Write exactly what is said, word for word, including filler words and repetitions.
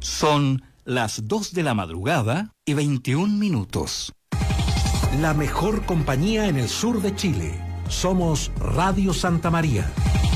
Son las dos de la madrugada y veintiún minutos. La mejor compañía en el sur de Chile. Somos Radio Santa María.